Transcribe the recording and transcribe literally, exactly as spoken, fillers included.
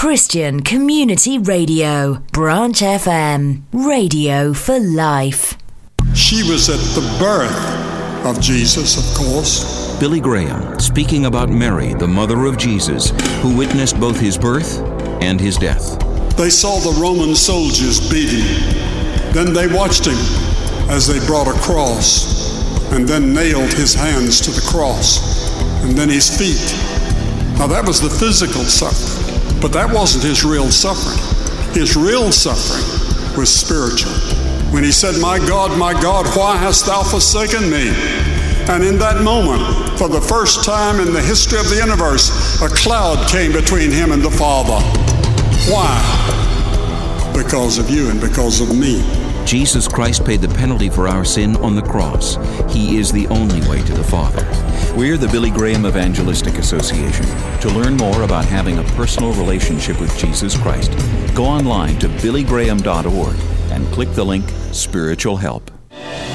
Christian Community Radio, Branch F M, radio for life. She was at the birth of Jesus, of course. Billy Graham, speaking about Mary, the mother of Jesus, who witnessed both his birth and his death. They saw the Roman soldiers beat him. Then they watched him as they brought a cross and then nailed his hands to the cross and then his feet. Now that was the physical suffering. But that wasn't his real suffering. His real suffering was spiritual. When he said, "My God, my God, why hast thou forsaken me?" And in that moment, for the first time in the history of the universe, a cloud came between him and the Father. Why? Because of you and because of me. Jesus Christ paid the penalty for our sin on the cross. He is the only way to the Father. We're the Billy Graham Evangelistic Association. To learn more about having a personal relationship with Jesus Christ, go online to billy graham dot org and click the link Spiritual Help.